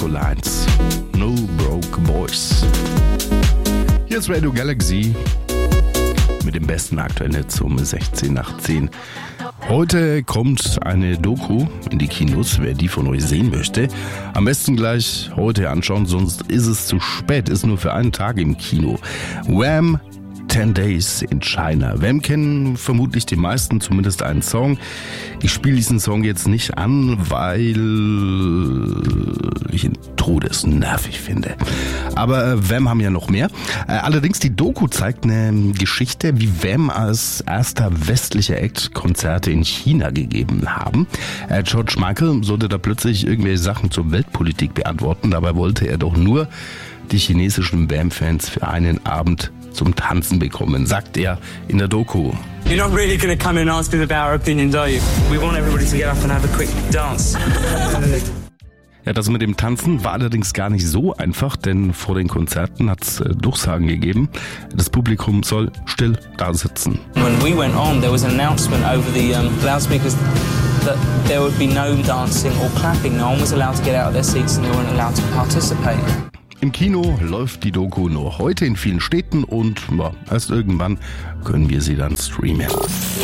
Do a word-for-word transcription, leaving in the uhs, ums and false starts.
Disco Lines. No Broke Boys. Hier ist Radio Galaxy mit dem besten aktuellen Hits um sechzehn nach zehn. Heute kommt eine Doku in die Kinos, wer die von euch sehen möchte. Am besten gleich heute anschauen, sonst ist es zu spät, ist nur für einen Tag im Kino. Wham! ten Days in China. Wham kennen vermutlich die meisten zumindest einen Song. Ich spiele diesen Song jetzt nicht an, weil ich ihn todesnervig finde. Aber Wham haben ja noch mehr. Allerdings die Doku zeigt eine Geschichte, wie Wham als erster westlicher Act Konzerte in China gegeben haben. George Michael sollte da plötzlich irgendwelche Sachen zur Weltpolitik beantworten. Dabei wollte er doch nur die chinesischen Wham-Fans für einen Abend zum Tanzen bekommen, sagt er in der Doku. You're not really going to come and ask us about our opinions, are you? We want everybody to get up and have a quick dance. Ja, das mit dem Tanzen war allerdings gar nicht so einfach, denn vor den Konzerten hat es äh, Durchsagen gegeben. Das Publikum soll still da sitzen. When we went on, there was an announcement over the um, loudspeakers that there would be no dancing or clapping. No one was allowed to get out of their seats and they weren't allowed to participate. Im Kino läuft die Doku nur heute in vielen Städten und ja, erst irgendwann können wir sie dann streamen.